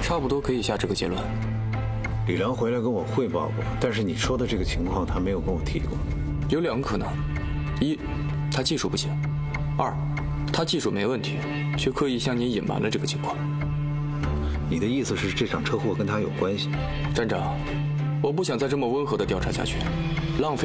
差不多可以下这个结论。 李良回来跟我汇报过，但是你说的这个情况他没有跟我提过。 有两个可能：一，他技术不行；二，他技术没问题，却刻意向你隐瞒了这个情况。 你的意思是这场车祸跟他有关系？ 站长，我不想再这么温和的调查下去，浪费。